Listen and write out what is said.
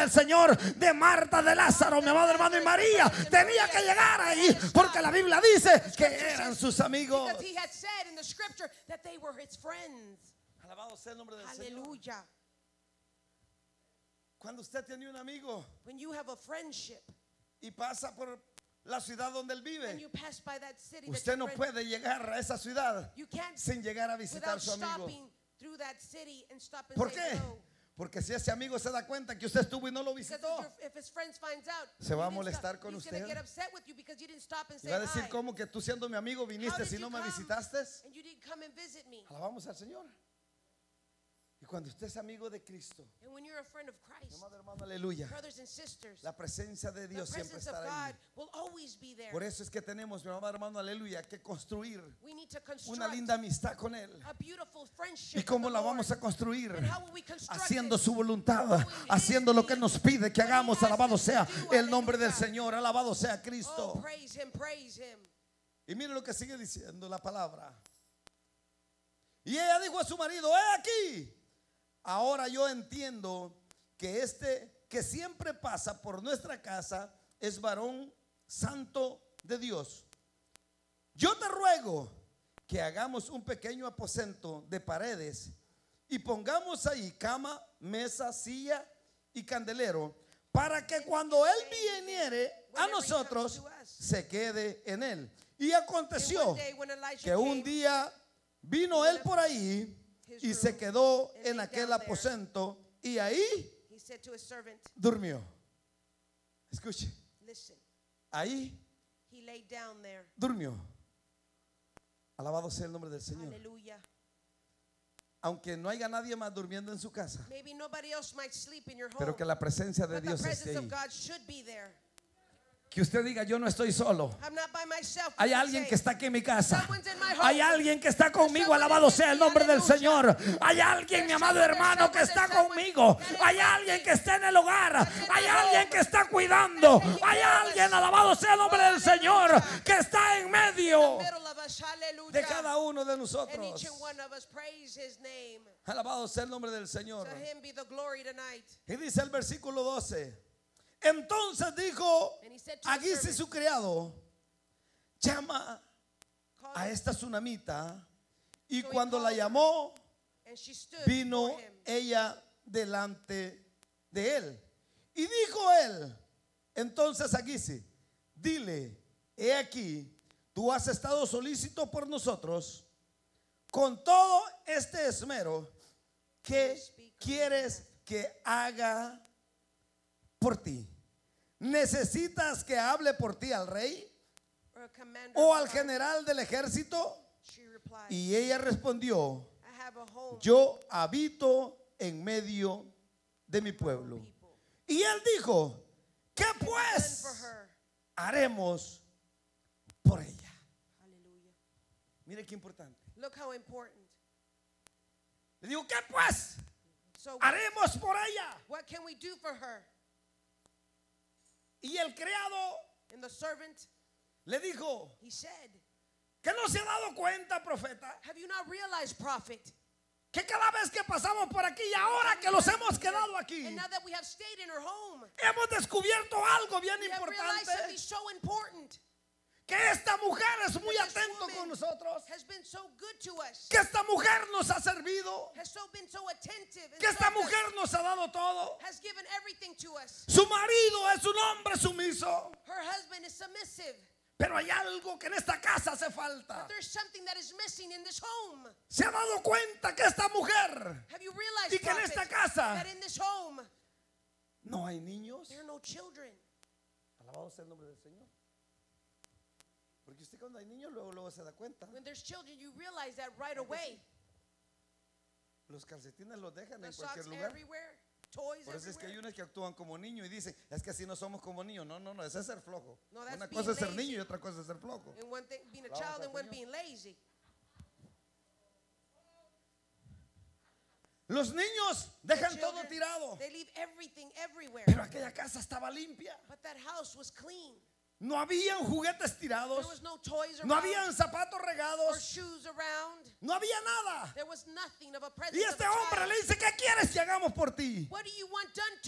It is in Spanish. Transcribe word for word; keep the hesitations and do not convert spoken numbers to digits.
del Señor, de Marta, de Lázaro, mi amado hermano, y María, tenía que llegar ahí, porque la Biblia dice que eran sus amigos. Because he had said in the scripture that they were his friends. Alabado sea el nombre del Señor. Hallelujah. Cuando usted tiene un amigo When you have a friendship y pasa por la ciudad donde él and vive, you pass by that city, that usted your no friend- puede llegar a esa ciudad you can't sin llegar a visitar a without su amigo. stopping through that city and stop and ¿Por say qué? hello. Porque si ese amigo se da cuenta que usted estuvo y no lo Because visitó, if, your- if his friends finds out, se va a you didn't molestar stop, con he's gonna usted. get upset with you because you didn't stop and y say va a decir, hi. ¿cómo que tú siendo mi amigo How viniste did si you no me come visitaste? and you didn't come and visit me? Alabamos al Señor. Y cuando usted es amigo de Cristo, And when you're a friend of Christ, amado hermano, aleluya, brothers and sisters, la presencia de the Dios siempre presence of estará God ahí. will always be there. Por eso es que tenemos, mi amado hermano, aleluya, que construir We need to una construct linda amistad con Él. a beautiful friendship. ¿Y cómo with la the vamos a Lord. construir? And how will we construct Haciendo it? su voluntad, haciendo lo que nos pide que hagamos. Alabado sea el nombre del Señor, alabado sea Oh, Cristo. praise him, praise him. Y mire lo que sigue diciendo la palabra. Y ella dijo a su marido: he aquí, ahora yo entiendo que este que siempre pasa por nuestra casa es varón santo de Dios. Yo te ruego que hagamos un pequeño aposento de paredes y pongamos ahí cama, mesa, silla y candelero, para que cuando él viniere a nosotros se quede en él. Y And aconteció one day when Elijah que un came, día vino él por ahí y se quedó en aquel aposento y ahí he said to his servant, durmió. Escuche, listen, ahí he laid down there. durmió. Alabado sea el nombre del Señor. Hallelujah. Aunque no haya nadie más durmiendo en su casa, Maybe nobody else might sleep in your home, pero que la presencia de but the Dios esté presence ahí. of God should be there. Que usted diga: yo no estoy solo. I'm not by myself. Hay for alguien sake. que está aquí en mi casa. Someone's in my home. Hay alguien que está conmigo. Alabado sea el nombre del Señor. Hay alguien, mi amado hermano, que está conmigo. Hay alguien que está en el hogar. Hay alguien que está cuidando. Hay alguien, alabado sea el nombre del Señor, que está en medio Middle of us, hallelujah. de cada uno de And nosotros. each and one of us praise his name. Alabado sea el nombre del Señor. To him be the glory tonight. Y dice el versículo doce: entonces dijo And he said to a his Gisi servant, su criado: llama call a him. esta tsunamita. Y So he cuando la called her, llamó, And she stood vino before him. ella delante de él. Y dijo él entonces a Gisi: dile, he aquí, tú has estado solícito por nosotros con todo este esmero. ¿Qué quieres que haga por ti? ¿Necesitas que hable por ti al rey Or a commander o of al the army? general del ejército? She replied, Y ella respondió: I have a home. yo habito en medio de mi pueblo. people. Y él dijo: ¿qué Done for pues her. haremos por ella? Hallelujah. Mire qué importante. Look how important. Le digo: ¿qué pues So haremos por ella? what can we do for her? Y el criado And the servant, le dijo: he said, ¿que no se ha dado cuenta, profeta, have you not realized, prophet? que cada vez que pasamos por aquí y ahora que los hemos quedado aquí, And now that we have stayed in her home, hemos descubierto algo bien we have realized something importante? so important. Que esta mujer es muy That this atento woman con nosotros. has been so good to us, Que esta mujer nos ha servido. has so been so attentive, and Que esta served us, mujer nos ha dado todo. has given everything to us. Su marido es un hombre sumiso. Her husband is submissive, Pero hay algo que en esta casa hace falta. but there's something that is missing in this home. Se ha dado cuenta que esta mujer Have you realized, y que en prophet, esta casa that in this home no hay niños. there are no children? Alabado sea el nombre del Señor. Porque usted cuando hay niños luego, luego se da cuenta. When there's children, you realize that right away. Los calcetines los dejan The en socks cualquier lugar. everywhere, toys Por eso es que hay everywhere. unos que actúan como niños y dicen: es que así no somos como niños. No, no, no, ese es ser flojo. No, that's Una being cosa es ser lazy. niño y otra cosa es ser flojo. And one thing being a Vamos child al and one Señor. being lazy. Los niños dejan The todo children, tirado. they leave everything everywhere. Pero aquella casa estaba limpia. But that house was clean. No habían juguetes There tirados. was no toys around No habían zapatos or regados. shoes around. No había nada. There was nothing of a presence Y of este a hombre child. le dice: ¿qué quieres que hagamos por ti? What do you want done